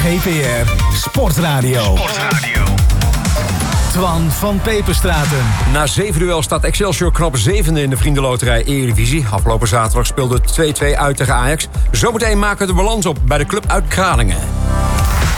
GPR Sportradio. Twan van Peperstraten. Na 7 duel staat Excelsior knap 7e in de Vriendenloterij Eredivisie. Afgelopen zaterdag speelde 2-2 uit tegen Ajax. Zometeen maken we de balans op bij de club uit Kralingen.